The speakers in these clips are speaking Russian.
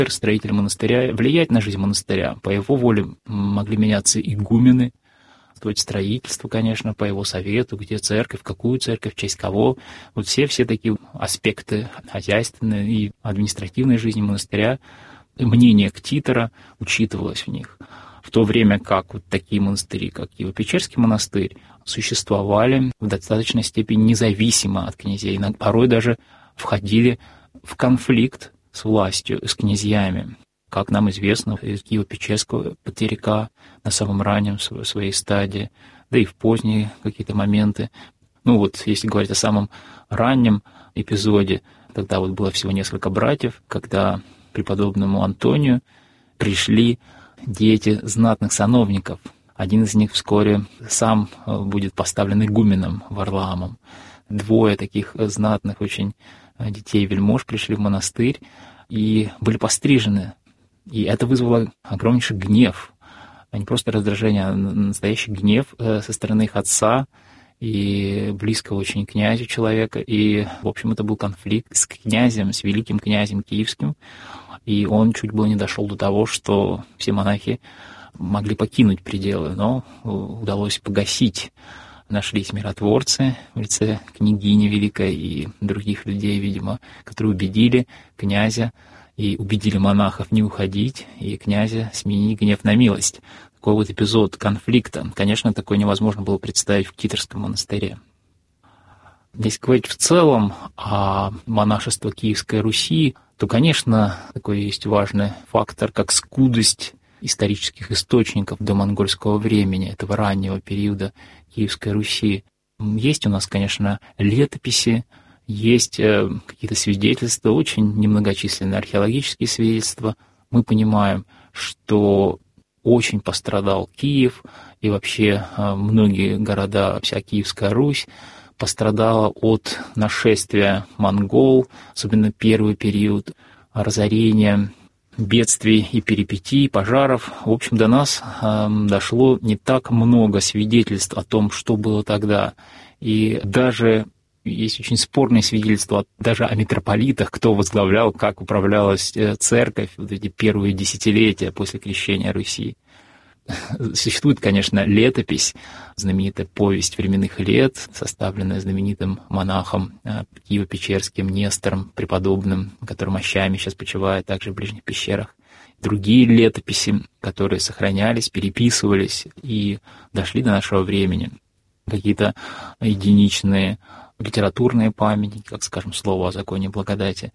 строитель монастыря, влиять на жизнь монастыря. По его воле могли меняться игумены, строительство, конечно, по его совету, где церковь, какую церковь, в честь кого. Вот все такие аспекты хозяйственной и административной жизни монастыря, мнение ктитора учитывалось в них. В то время как вот такие монастыри, как Киево-Печерский монастырь, существовали в достаточной степени независимо от князей, порой даже входили в конфликт с властью, с князьями. Как нам известно, из Киево-Печерского патриарха на самом раннем своей стадии, да и в поздние какие-то моменты. Если говорить о самом раннем эпизоде, тогда вот было всего несколько братьев, когда преподобному Антонию пришли дети знатных сановников. Один из них вскоре сам будет поставлен игуменом Варлаамом. Двое таких знатных очень детей-вельмож пришли в монастырь и были пострижены. И это вызвало огромнейший гнев, а не просто раздражение, а настоящий гнев со стороны их отца и близкого очень князя человека. И, в общем, это был конфликт с князем, с великим князем киевским. И он чуть было не дошел до того, что все монахи могли покинуть пределы, но удалось погасить. Нашлись миротворцы в лице княгини Великой и других людей, видимо, которые убедили князя и убедили монахов не уходить, и князя сменить гнев на милость. Такой вот эпизод конфликта. Конечно, такое невозможно было представить в Ктиторском монастыре. Если говорить в целом о монашестве Киевской Руси, то, конечно, такой есть важный фактор, как скудость исторических источников до монгольского времени, этого раннего периода Киевской Руси. Есть у нас, конечно, летописи, есть какие-то свидетельства, очень немногочисленные археологические свидетельства. Мы понимаем, что очень пострадал Киев, и вообще многие города, вся Киевская Русь пострадала от нашествия монгол, особенно первый период разорения, бедствий и перипетий, пожаров. В общем, до нас дошло не так много свидетельств о том, что было тогда. И даже есть очень спорные свидетельства даже о митрополитах, кто возглавлял, как управлялась церковь в эти первые десятилетия после крещения Руси. Существует, конечно, летопись, знаменитая повесть временных лет, составленная знаменитым монахом Киево-Печерским Нестором преподобным, который мощами сейчас почивает также в ближних пещерах. Другие летописи, которые сохранялись, переписывались и дошли до нашего времени. Какие-то единичные литературные памятники, как, скажем, слово о законе благодати.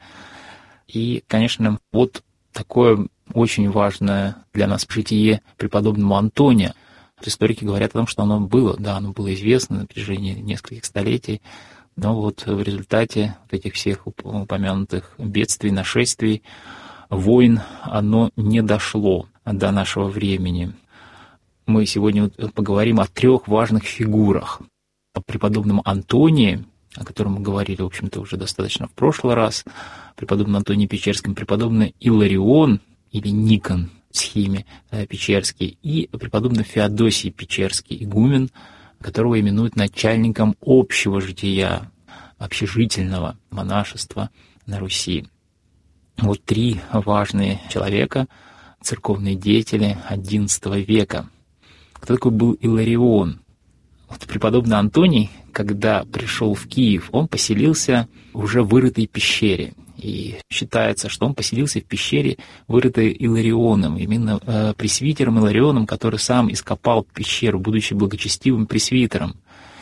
И, конечно, вот такое очень важное для нас житие преподобного Антония. Историки говорят о том, что оно было известно на протяжении нескольких столетий, но вот в результате вот этих всех упомянутых бедствий, нашествий, войн, оно не дошло до нашего времени. Мы сегодня поговорим о 3 важных фигурах. О преподобном Антонии, о котором мы говорили, в общем-то, уже достаточно в прошлый раз, преподобном Антонии Печерском, преподобный Иларион или Никон Схиме Печерский и преподобный Феодосий Печерский, игумен, которого именуют начальником общего жития, общежительного монашества на Руси. Вот 3 важные человека, церковные деятели XI века. Кто такой был Иларион? Вот преподобный Антоний, когда пришел в Киев, он поселился в уже вырытой пещере. И считается, что он поселился в пещере, вырытой Иларионом, именно пресвитером Иларионом, который сам ископал пещеру, будучи благочестивым пресвитером.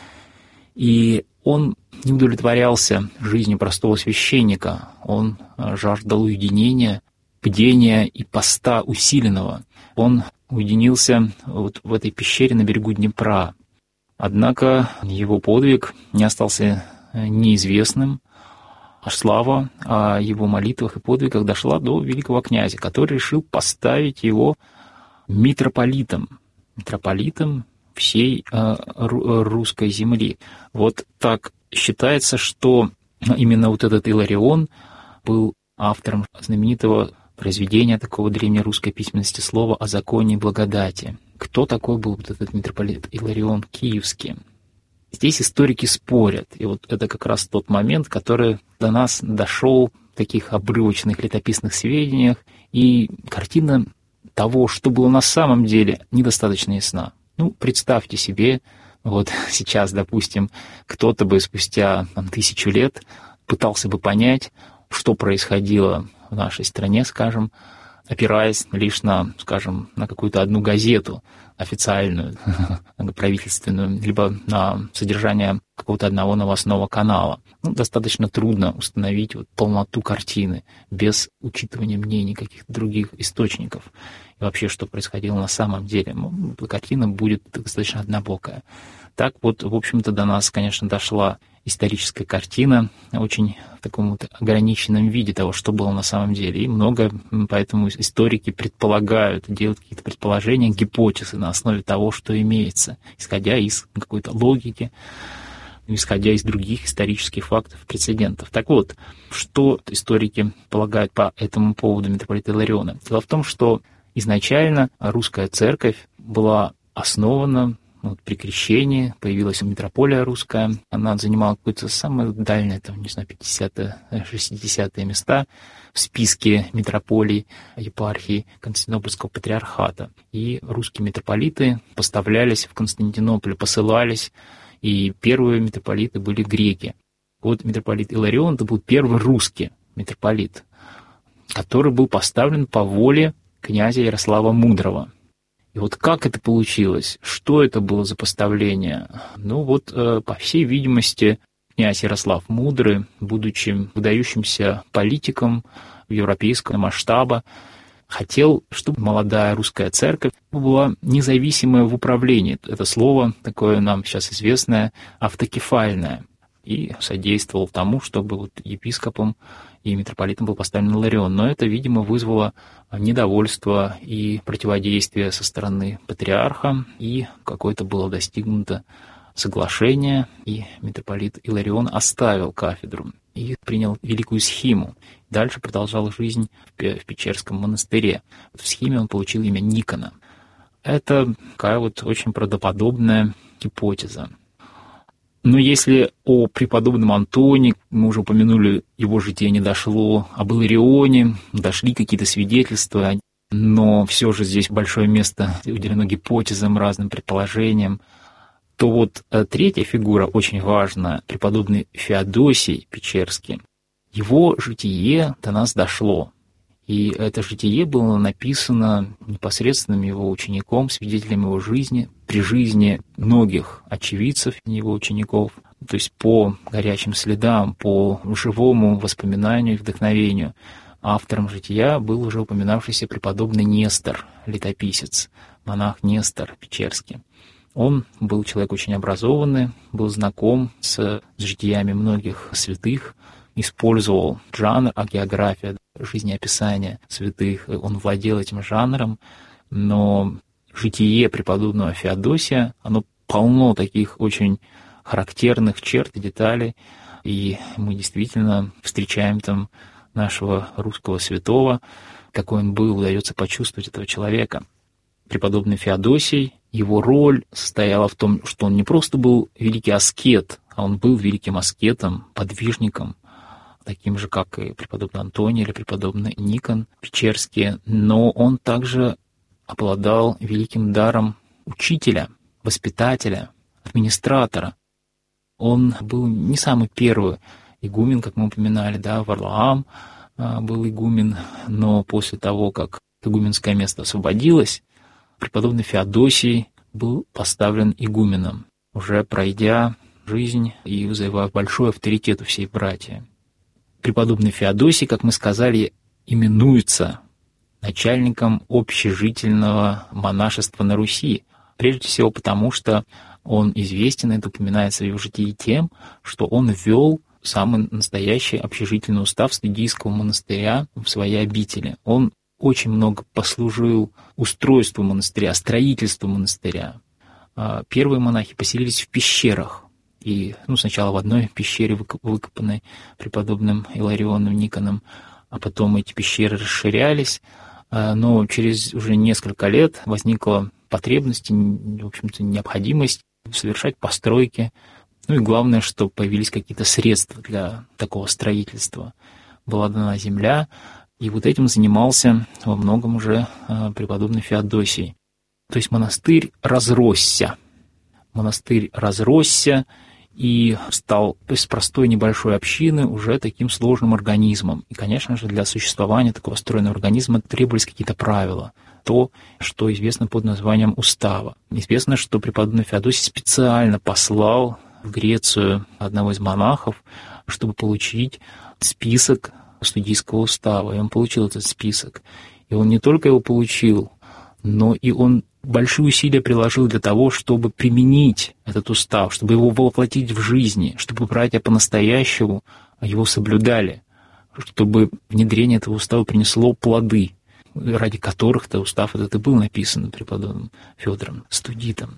И он не удовлетворялся жизнью простого священника, он жаждал уединения, бдения и поста усиленного. Он уединился вот в этой пещере на берегу Днепра. Однако его подвиг не остался неизвестным, а слава о его молитвах и подвигах дошла до великого князя, который решил поставить его митрополитом всей русской земли. Вот так считается, что именно вот этот Иларион был автором знаменитого произведения такого древнерусской письменности слова о законе благодати. Кто такой был вот этот митрополит Иларион Киевский? Здесь историки спорят, и вот это как раз тот момент, который до нас дошел в таких обрывочных летописных сведениях И картина того, что было на самом деле, недостаточно ясна. Представьте себе, вот сейчас, допустим, кто-то бы спустя 1000 лет пытался бы понять, что происходило в нашей стране, скажем, опираясь лишь на, скажем, на какую-то одну газету официальную, правительственную, либо на содержание какого-то одного новостного канала. Достаточно трудно установить полноту картины без учитывания мнений каких-то других источников. И вообще, что происходило на самом деле. Картина будет достаточно однобокая. Так вот, в общем-то, до нас, конечно, дошла историческая картина, очень в таком ограниченном виде того, что было на самом деле. И много, поэтому историки предполагают, делают какие-то предположения, гипотезы на основе того, что имеется, исходя из какой-то логики, исходя из других исторических фактов, прецедентов. Так вот, что историки полагают по этому поводу митрополита Илариона? Дело в том, что изначально русская церковь была основана при крещении, появилась митрополия русская, она занимала какое-то самое дальнее, 50-е, 60-е места в списке митрополий епархии Константинопольского патриархата. И русские митрополиты поставлялись в Константинополь, посылались, и первые митрополиты были греки. Вот митрополит Иларион — это был первый русский митрополит, который был поставлен по воле князя Ярослава Мудрого. И как это получилось? Что это было за поставление? По всей видимости, князь Ярослав Мудрый, будучи выдающимся политиком европейского масштаба, хотел, чтобы молодая русская церковь была независимая в управлении. Это слово такое нам сейчас известное, автокефальное. И содействовал тому, чтобы епископом и митрополитом был поставлен Иларион. Но это, видимо, вызвало недовольство и противодействие со стороны патриарха, и какое-то было достигнуто соглашение, и митрополит Иларион оставил кафедру и принял великую схиму. Дальше продолжал жизнь в Печерском монастыре. В схиме он получил имя Никона. Это такая очень правдоподобная гипотеза. Но если о преподобном Антоне, мы уже упомянули, его житие не дошло, об Иларионе дошли какие-то свидетельства, но все же здесь большое место уделено гипотезам, разным предположениям, то третья фигура очень важна, преподобный Феодосий Печерский. Его житие до нас дошло. И это житие было написано непосредственным его учеником, свидетелем его жизни, при жизни многих очевидцев его учеников, то есть по горячим следам, по живому воспоминанию и вдохновению. Автором жития был уже упоминавшийся преподобный Нестор, летописец, монах Нестор Печерский. Он был человек очень образованный, был знаком с житиями многих святых, использовал жанр агеография, жизнеописание святых, он владел этим жанром, но житие преподобного Феодосия, оно полно таких очень характерных черт и деталей, и мы действительно встречаем там нашего русского святого, какой он был, удается почувствовать этого человека. Преподобный Феодосий, его роль состояла в том, что он не просто был великий аскет, а он был великим аскетом, подвижником, таким же, как и преподобный Антоний или преподобный Никон Печерский, но он также обладал великим даром учителя, воспитателя, администратора. Он был не самый первый игумен, как мы упоминали, Варлаам был игумен, но после того, как игуменское место освободилось, преподобный Феодосий был поставлен игуменом, уже пройдя жизнь и вызывая большой авторитет у всей братьи. Преподобный Феодосий, как мы сказали, именуется начальником общежительного монашества на Руси, прежде всего потому, что он известен, это упоминается в его житии тем, что он ввел самый настоящий общежительный устав Стыдийского монастыря в своей обители. Он очень много послужил устройству монастыря, строительству монастыря. Первые монахи поселились в пещерах. И сначала в одной пещере, выкопанной преподобным Иларионом Никоном, а потом эти пещеры расширялись. Но через уже несколько лет возникла потребность, в общем-то, необходимость совершать постройки. И главное, что появились какие-то средства для такого строительства. Была дана земля, И вот этим занимался во многом уже преподобный Феодосий. То есть монастырь разросся. Монастырь разросся и стал из простой небольшой общины уже таким сложным организмом. И, конечно же, для существования такого стройного организма требовались какие-то правила. То, что известно под названием устава. Известно, что преподобный Феодосий специально послал в Грецию одного из монахов, чтобы получить список студийского устава. И он получил этот список. И он не только его получил, но и он большие усилия приложил для того, чтобы применить этот устав, чтобы его воплотить в жизни, чтобы братья по-настоящему его соблюдали, чтобы внедрение этого устава принесло плоды, ради которых-то устав этот и был написан преподобным Фёдором Студитом.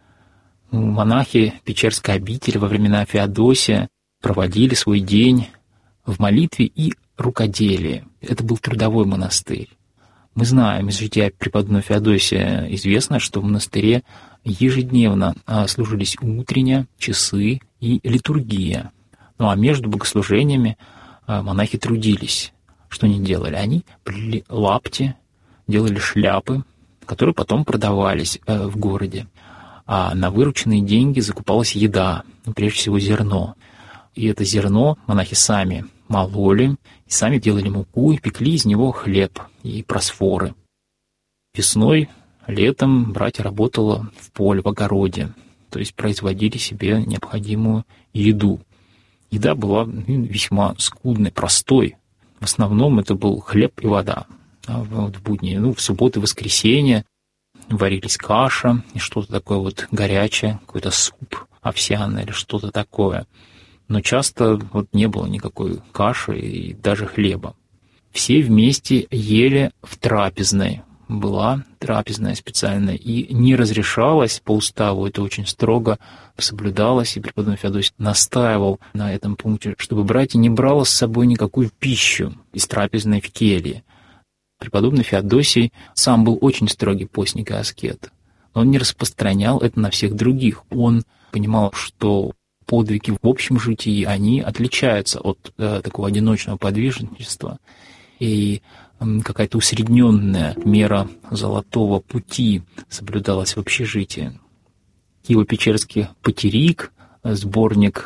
Монахи Печерской обители во времена Феодосия проводили свой день в молитве и рукоделии. Это был трудовой монастырь. Мы знаем из жития преподобного Феодосия известно, что в монастыре ежедневно служились утренняя, часы и литургия. Ну а между богослужениями монахи трудились. Что они делали? Они плели лапти, делали шляпы, которые потом продавались в городе. А на вырученные деньги закупалась еда, прежде всего зерно. И это зерно монахи сами мололи, и сами делали муку и пекли из него хлеб и просфоры. Весной, летом братья работали в поле, в огороде, то есть производили себе необходимую еду. Еда была весьма скудной, простой. В основном это был хлеб и вода. А в будни, в субботу и воскресенье варились каша и что-то такое вот горячее, какой-то суп овсяный или что-то такое. Но часто не было никакой каши и даже хлеба. Все вместе ели в трапезной. Была трапезная специальная, и не разрешалось по уставу, это очень строго соблюдалось, и преподобный Феодосий настаивал на этом пункте, чтобы братья не брали с собой никакую пищу из трапезной в келье. Преподобный Феодосий сам был очень строгий постник и аскет, но он не распространял это на всех других. Он понимал, что подвиги в общем житии, они отличаются от такого одиночного подвижничества, и какая-то усредненная мера золотого пути соблюдалась в общежитии. Киево-Печерский патерик, сборник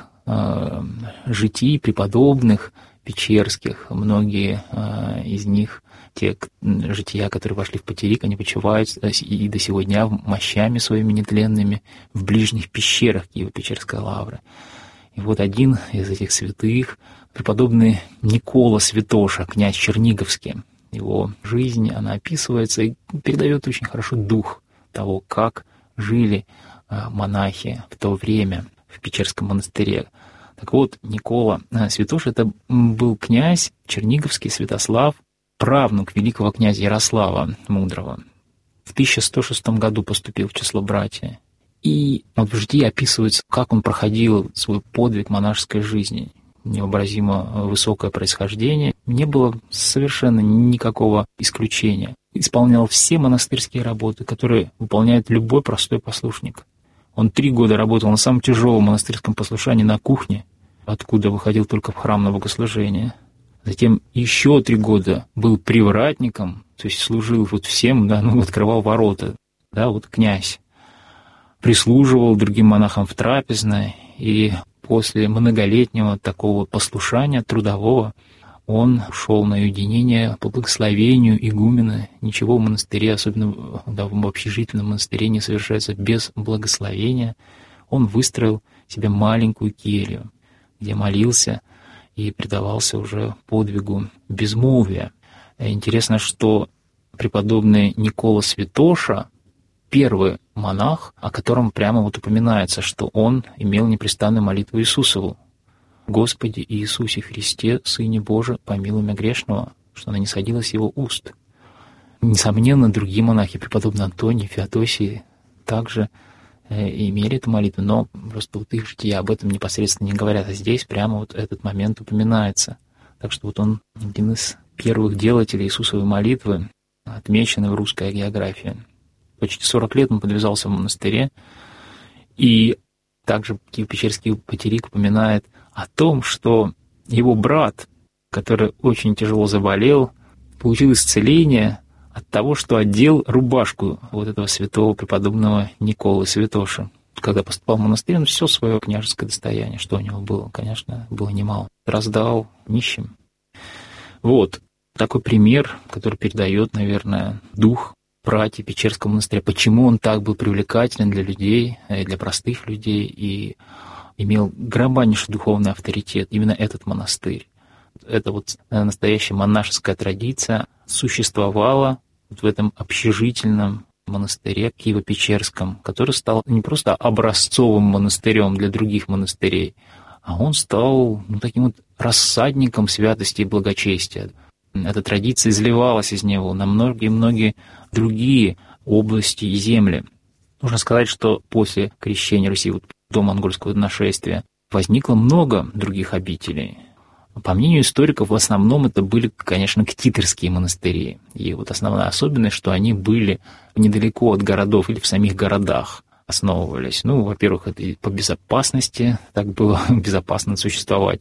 житий преподобных печерских, многие из них, те жития, которые вошли в патерик, они почивают и до сего дня мощами своими нетленными в ближних пещерах Киево-Печерской лавры. И вот один из этих святых, преподобный Никола Святоша, князь Черниговский. Его жизнь, она описывается и передает очень хорошо дух того, как жили монахи в то время в Печерском монастыре. Так вот, Никола Святош — это был князь Черниговский Святослав, правнук великого князя Ярослава Мудрого. В 1106 году поступил в число братья. И в житии описывается, как он проходил свой подвиг монашеской жизни. Невообразимо высокое происхождение, не было совершенно никакого исключения. Исполнял все монастырские работы, которые выполняет любой простой послушник. Он 3 года работал на самом тяжелом монастырском послушании на кухне, откуда выходил только в храм на богослужение. Затем еще 3 года был привратником, то есть служил всем, открывал ворота, князь. Прислуживал другим монахам в трапезной, и после многолетнего такого послушания трудового он шел на уединение по благословению игумена. Ничего в монастыре, особенно в общежительном монастыре, не совершается без благословения. Он выстроил себе маленькую келью, где молился и предавался уже подвигу безмолвия. Интересно, что преподобный Никола Святоша, первый монах, о котором прямо упоминается, что он имел непрестанную молитву Иисусову: «Господи Иисусе Христе, Сыне Божий, помилуй меня грешного», что она не сходила с его уст. Несомненно, другие монахи, преподобный Антоний, Феодосий, также имели эту молитву, но просто их жития об этом непосредственно не говорят, а здесь прямо этот момент упоминается. Так что он один из первых делателей Иисусовой молитвы, отмеченный в русской географии. Почти 40 лет он подвязался в монастыре, и также Киево-Печерский патерик упоминает о том, что его брат, который очень тяжело заболел, получил исцеление от того, что одел рубашку вот этого святого преподобного Николы Святоши. Когда поступал в монастырь, он все свое княжеское достояние, что у него было, конечно, было немало, раздал нищим. Вот такой пример, который передает, наверное, дух братьев Печерского монастыря. Почему он так был привлекателен для людей, для простых людей, и имел громаднейший духовный авторитет, именно этот монастырь. Это вот настоящая монашеская традиция существовала в этом общежительном монастыре Киево-Печерском, который стал не просто образцовым монастырем для других монастырей, а он стал таким вот рассадником святости и благочестия. Эта традиция изливалась из него на многие-многие другие области и земли. Нужно сказать, что после крещения Руси, вот до монгольского нашествия, возникло много других обителей. По мнению историков, в основном это были, конечно, ктиторские монастыри. И вот основная особенность, что они были недалеко от городов или в самих городах основывались. Во-первых, это и по безопасности, так было безопасно существовать,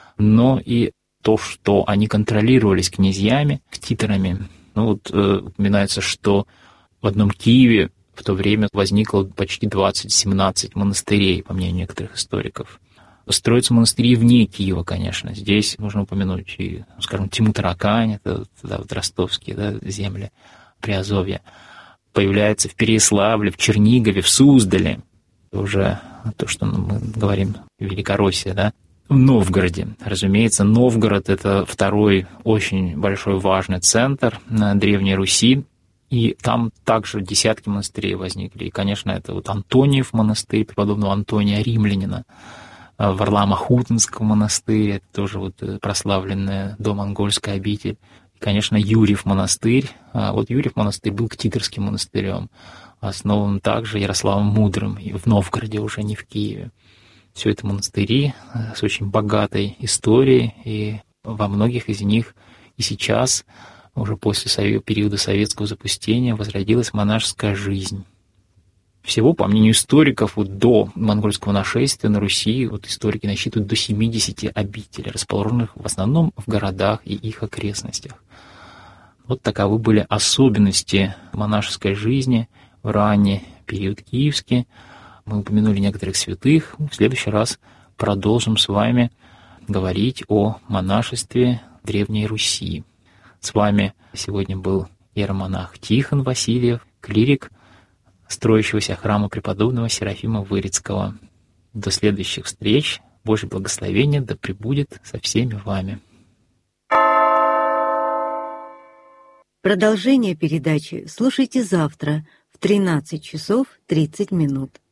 но и то, что они контролировались князьями, ктиторами. Упоминается, что в одном Киеве в то время возникло почти 20-17 монастырей, по мнению некоторых историков. Строятся монастыри вне Киева, конечно. Здесь можно упомянуть и, Тиму-Таракань, это ростовские земли, Приазовье. Появляется в Переяславле, в Чернигове, в Суздале. Уже то, что мы говорим, Великороссия, В Новгороде. Разумеется, Новгород — это второй очень большой важный центр на Древней Руси. И там также десятки монастырей возникли. И, конечно, это Антониев монастырь, преподобного Антония Римлянина, Варлама-Хутинского монастыря, это тоже прославленная домонгольская обитель. И, конечно, Юрьев монастырь. Юрьев монастырь был ктиторским монастырем, основан также Ярославом Мудрым, и в Новгороде уже, не в Киеве. Все это монастыри с очень богатой историей, и во многих из них и сейчас, уже после периода советского запустения, возродилась монашеская жизнь. Всего, по мнению историков, до монгольского нашествия на Руси историки насчитывают до 70 обителей, расположенных в основном в городах и их окрестностях. Таковы были особенности монашеской жизни в ранний период киевский. Мы упомянули некоторых святых. В следующий раз продолжим с вами говорить о монашестве Древней Руси. С вами сегодня был иеромонах Тихон Васильев, клирик строящегося храма преподобного Серафима Вырицкого. До следующих встреч. Божье благословение да пребудет со всеми вами. Продолжение передачи слушайте завтра в 13 часов 30 минут.